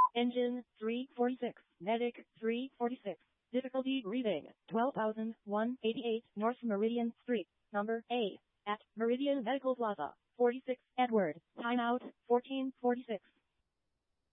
Engine 346. Medic 346. Difficulty reading 12,188 North Meridian Street, number A, at Meridian Medical Plaza, 46 Edward. Timeout 1446.